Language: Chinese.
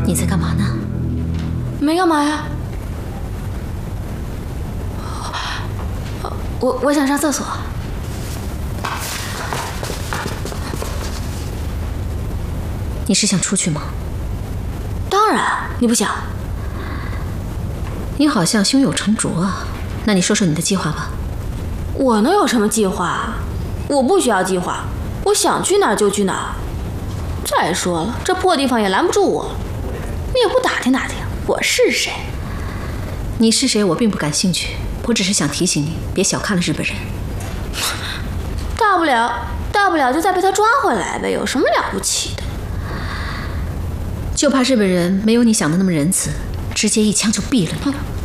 你在干嘛呢？ 没干嘛呀。我想上厕所。 你是想出去吗？ 当然，你不想？ 你好像胸有成竹啊。那你说说你的计划吧。 我能有什么计划？我不需要计划，我想去哪儿就去哪儿。再说了，这破地方也拦不住我。你也不打听打听我是谁？ 你是谁？我并不感兴趣。我只是想提醒你，别小看了日本人。 大不了就再被他抓回来呗，有什么了不起的？ 就怕日本人没有你想的那么仁慈，直接一枪就毙了你了。